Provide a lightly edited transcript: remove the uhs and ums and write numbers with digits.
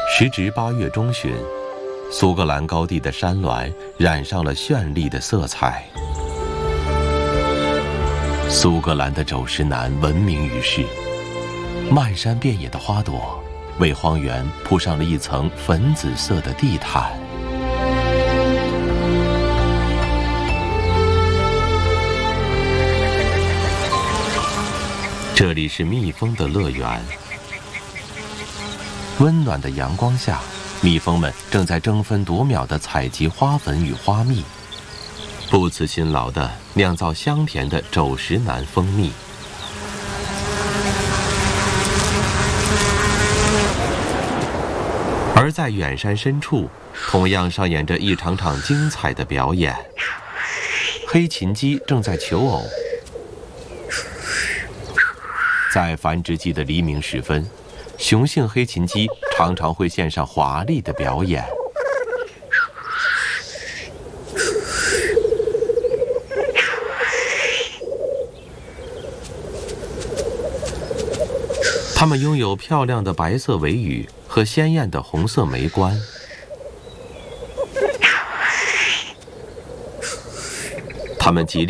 时值8月中旬，苏格兰高地的山峦染上了绚丽的色彩。苏格兰的肘石楠闻名于世，漫山遍野的花朵为荒原铺上了一层粉紫色的地毯。这里是蜜蜂的乐园。温暖的阳光下，蜜蜂们正在争分夺秒地采集花粉与花蜜，不辞辛劳地酿造香甜的肘石楠蜂蜜。而在远山深处，同样上演着一场场精彩的表演。黑琴鸡正在求偶。在繁殖季的黎明时分，雄性黑琴鸡常常会献上华丽的表演。它们拥有漂亮的白色尾羽和鲜艳的红色眉冠。它们极力